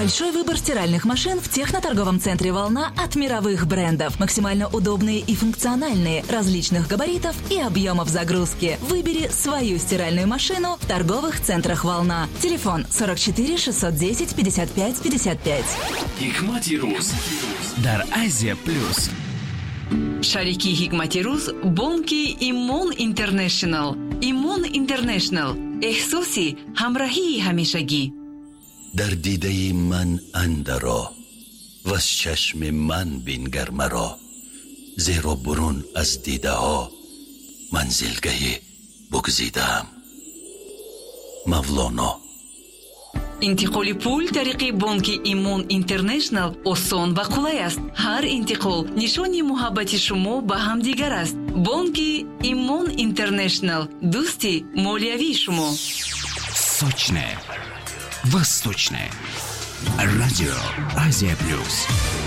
Большой выбор стиральных машин в техноторговом центре «Волна» от мировых брендов. Максимально удобные и функциональные, различных габаритов и объемов загрузки. Выбери свою стиральную машину в торговых центрах «Волна». Телефон 44 610 55 55. Hikmati Ruz дар Азия Плюс. Шарики Hikmati Ruz бонки Имон Интернешнл. Имон Интернешнл. احساسی همراهی همیشگی. در دیده من اندرا و از چشم من بینگر مرا، زیرا برون از دیده ها منزلگه بگزیدم. مولانا. انتقال پول طریق بانک ایمون اینترنشنل آسان و قلای است. هر انتقال نشانی محبت شما به هم دیگر است. بانک ایمون اینترنشنل، دوستی مالیوی شما. Сочное, восточное. Радио Азия Плюс.